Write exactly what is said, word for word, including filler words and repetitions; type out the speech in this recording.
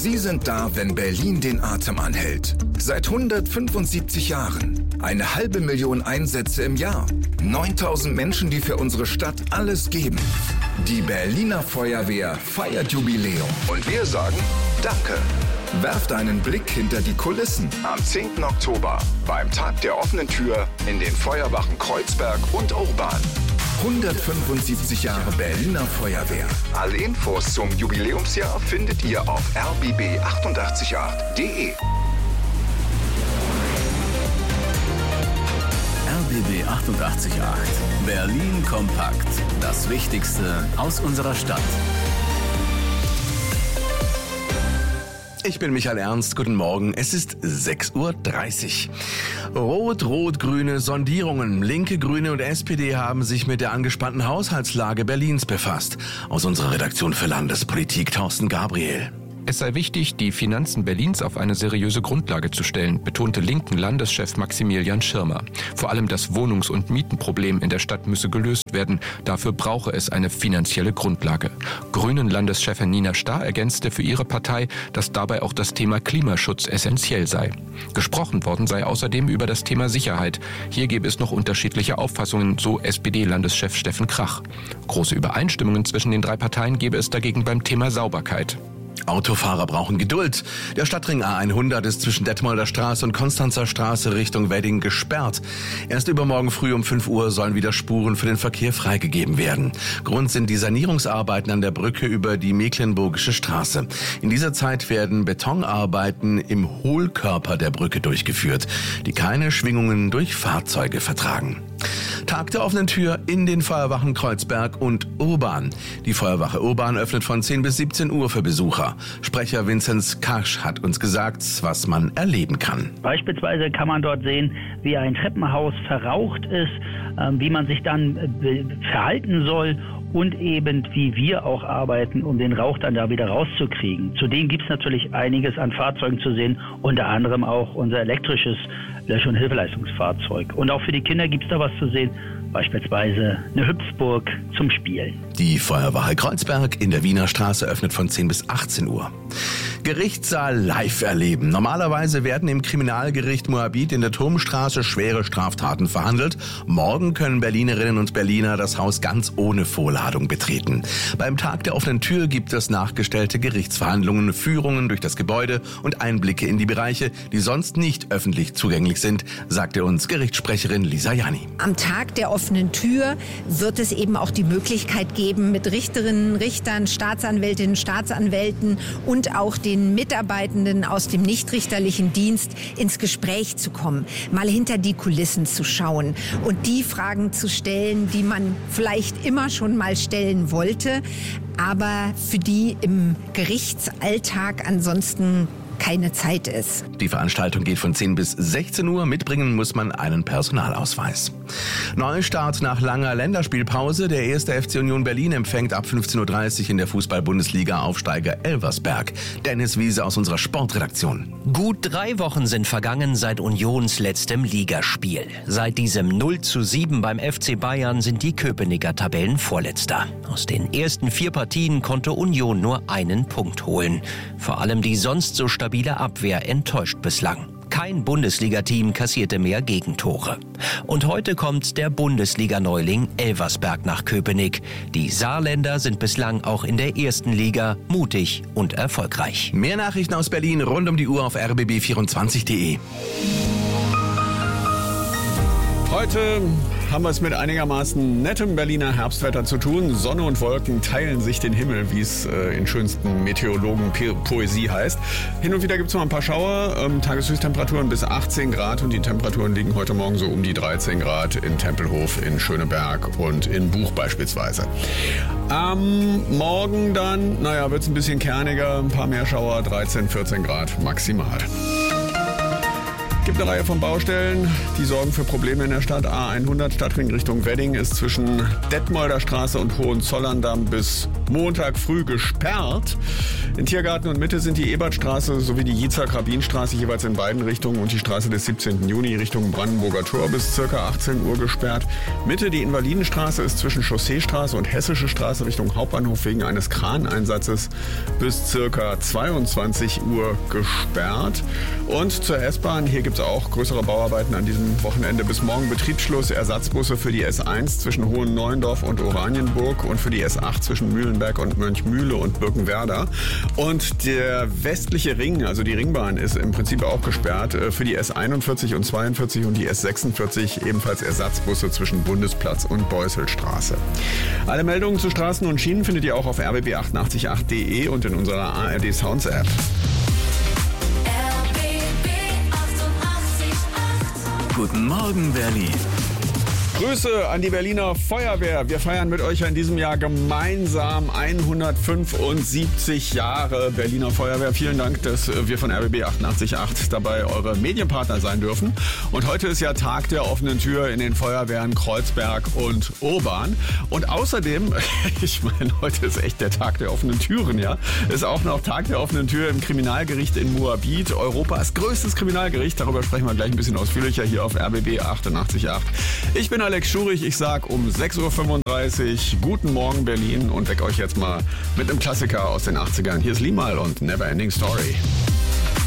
Sie sind da, wenn Berlin den Atem anhält. Seit hundertfünfundsiebzig Jahren. Eine halbe Million Einsätze im Jahr. neuntausend Menschen, die für unsere Stadt alles geben. Die Berliner Feuerwehr feiert Jubiläum. Und wir sagen Danke. Werft einen Blick hinter die Kulissen. Am zehnten Oktober beim Tag der offenen Tür in den Feuerwachen Kreuzberg und Urban. hundertfünfundsiebzig Jahre Berliner Feuerwehr. Alle Infos zum Jubiläumsjahr findet ihr auf r b b achtundachtzig Punkt acht punkt d e. R B B achtundachtzig Punkt acht. Berlin kompakt. Das Wichtigste aus unserer Stadt. Ich bin Michael Ernst, guten Morgen. Es ist sechs Uhr dreißig. Rot-Rot-Grüne Sondierungen. Linke, Grüne und S P D haben sich mit der angespannten Haushaltslage Berlins befasst. Aus unserer Redaktion für Landespolitik, Thorsten Gabriel. Es sei wichtig, die Finanzen Berlins auf eine seriöse Grundlage zu stellen, betonte linken Landeschef Maximilian Schirmer. Vor allem das Wohnungs- und Mietenproblem in der Stadt müsse gelöst werden. Dafür brauche es eine finanzielle Grundlage. Grünen Landeschefin Nina Starr ergänzte für ihre Partei, dass dabei auch das Thema Klimaschutz essentiell sei. Gesprochen worden sei außerdem über das Thema Sicherheit. Hier gäbe es noch unterschiedliche Auffassungen, so S P D-Landeschef Steffen Krach. Große Übereinstimmungen zwischen den drei Parteien gäbe es dagegen beim Thema Sauberkeit. Autofahrer brauchen Geduld. Der Stadtring A hundert ist zwischen Detmolder Straße und Konstanzer Straße Richtung Wedding gesperrt. Erst übermorgen früh um fünf Uhr sollen wieder Spuren für den Verkehr freigegeben werden. Grund sind die Sanierungsarbeiten an der Brücke über die Mecklenburgische Straße. In dieser Zeit werden Betonarbeiten im Hohlkörper der Brücke durchgeführt, die keine Schwingungen durch Fahrzeuge vertragen. Tag der offenen Tür in den Feuerwachen Kreuzberg und Urban. Die Feuerwache Urban öffnet von zehn bis siebzehn Uhr für Besucher. Sprecher Vinzenz Karsch hat uns gesagt, was man erleben kann. Beispielsweise kann man dort sehen, wie ein Treppenhaus verraucht ist, wie man sich dann verhalten soll und eben wie wir auch arbeiten, um den Rauch dann da wieder rauszukriegen. Zudem gibt es natürlich einiges an Fahrzeugen zu sehen, unter anderem auch unser elektrisches Lösch- und Hilfeleistungsfahrzeug. Und auch für die Kinder gibt es da was zu sehen, beispielsweise eine Hüpfburg zum Spielen. Die Feuerwache Kreuzberg in der Wiener Straße öffnet von zehn bis achtzehn Uhr. Gerichtssaal live erleben. Normalerweise werden im Kriminalgericht Moabit in der Turmstraße schwere Straftaten verhandelt. Morgen können Berlinerinnen und Berliner das Haus ganz ohne Vorladung betreten. Beim Tag der offenen Tür gibt es nachgestellte Gerichtsverhandlungen, Führungen durch das Gebäude und Einblicke in die Bereiche, die sonst nicht öffentlich zugänglich sind, sagte uns Gerichtssprecherin Lisa Jani. Am Tag der offenen Tür wird es eben auch die Möglichkeit geben, mit Richterinnen, Richtern, Staatsanwältinnen, Staatsanwälten und auch den Mitarbeitenden aus dem nichtrichterlichen Dienst ins Gespräch zu kommen, mal hinter die Kulissen zu schauen und die Fragen zu stellen, die man vielleicht immer schon mal stellen wollte, aber für die im Gerichtsalltag ansonsten keine Zeit ist. Die Veranstaltung geht von zehn bis sechzehn Uhr. Mitbringen muss man einen Personalausweis. Neustart nach langer Länderspielpause. Der erste F C Union Berlin empfängt ab fünfzehn Uhr dreißig in der Fußball-Bundesliga Aufsteiger Elversberg. Dennis Wiese aus unserer Sportredaktion. Gut drei Wochen sind vergangen seit Unions letztem Ligaspiel. Seit diesem null zu sieben beim F C Bayern sind die Köpenicker Tabellenvorletzter. Aus den ersten vier Partien konnte Union nur einen Punkt holen. Vor allem die sonst so stabile Abwehr enttäuscht bislang. Kein Bundesliga-Team kassierte mehr Gegentore. Und heute kommt der Bundesliga-Neuling Elversberg nach Köpenick. Die Saarländer sind bislang auch in der ersten Liga mutig und erfolgreich. Mehr Nachrichten aus Berlin rund um die Uhr auf r b b vierundzwanzig punkt d e. Heute haben wir es mit einigermaßen nettem Berliner Herbstwetter zu tun. Sonne und Wolken teilen sich den Himmel, wie es äh, in schönsten Meteorologen-Poesie heißt. Hin und wieder gibt es noch ein paar Schauer, ähm, Tageshöchsttemperaturen bis achtzehn Grad und die Temperaturen liegen heute Morgen so um die dreizehn Grad in Tempelhof, in Schöneberg und in Buch beispielsweise. Am Morgen dann, naja, wird es ein bisschen kerniger, ein paar mehr Schauer, dreizehn, vierzehn Grad maximal. gibt eine Reihe von Baustellen, die sorgen für Probleme in der Stadt. A hundert Stadtring Richtung Wedding ist zwischen Detmolder Straße und Hohenzollern-Damm bis Montag früh gesperrt. In Tiergarten und Mitte sind die Ebertstraße sowie die Jitzak-Rabin-Straße jeweils in beiden Richtungen und die Straße des siebzehnten Juni Richtung Brandenburger Tor bis ca. achtzehn Uhr gesperrt. Mitte die Invalidenstraße ist zwischen Chausseestraße und Hessische Straße Richtung Hauptbahnhof wegen eines Kraneinsatzes bis ca. zweiundzwanzig Uhr gesperrt. Und zur S-Bahn, hier gibt es auch größere Bauarbeiten an diesem Wochenende. Bis morgen Betriebsschluss, Ersatzbusse für die S eins zwischen Hohenneuendorf und Oranienburg und für die S acht zwischen Mühlenberg und Mönchmühle und Birkenwerder. Und der westliche Ring, also die Ringbahn, ist im Prinzip auch gesperrt für die S einundvierzig und zweiundvierzig und die S sechsundvierzig, ebenfalls Ersatzbusse zwischen Bundesplatz und Beusselstraße. Alle Meldungen zu Straßen und Schienen findet ihr auch auf r b b achtundachtzig punkt acht punkt d e und in unserer A R D Sounds App. Guten Morgen, Berlin. Grüße an die Berliner Feuerwehr. Wir feiern mit euch in diesem Jahr gemeinsam hundertfünfundsiebzig Jahre Berliner Feuerwehr. Vielen Dank, dass wir von R B B achtundachtzig Komma acht dabei eure Medienpartner sein dürfen. Und heute ist ja Tag der offenen Tür in den Feuerwehren Kreuzberg und Urban. Und außerdem, ich meine, heute ist echt der Tag der offenen Türen, ja, ist auch noch Tag der offenen Tür im Kriminalgericht in Moabit, Europas größtes Kriminalgericht. Darüber sprechen wir gleich ein bisschen ausführlicher hier auf R B B achtundachtzig Komma acht. Ich bin Alex Schurich, ich sag um sechs Uhr fünfunddreißig Guten Morgen Berlin und weck euch jetzt mal mit einem Klassiker aus den achtzigern. Hier ist Limal und Never Ending Story.